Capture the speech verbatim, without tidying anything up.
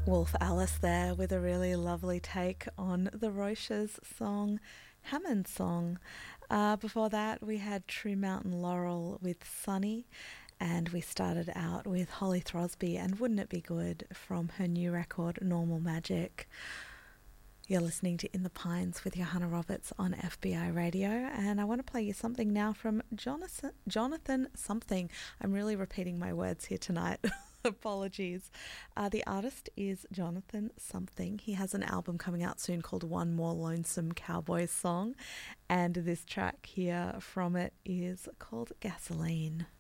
Wolf Alice there with a really lovely take on the Roches song Hammond Song. Uh, before that, we had True Mountain Laurel with Sunny, and we started out with Holly Throsby and Wouldn't It Be Good from her new record Normal Magic. You're listening to In the Pines with Johanna Roberts on F B I Radio, and I want to play you something now from Jonathan, Jonathan something. I'm really repeating my words here tonight. Apologies. Uh, the artist is Jonathan something. He has an album coming out soon called One More Lonesome Cowboy Song, and this track here from it is called Gasoline.